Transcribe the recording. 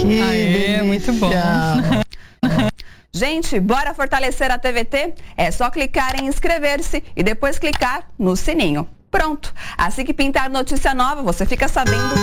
Que delícia. Muito bom. Gente, bora fortalecer a TVT? É só clicar em inscrever-se e depois clicar no sininho. Pronto! Assim que pintar notícia nova, você fica sabendo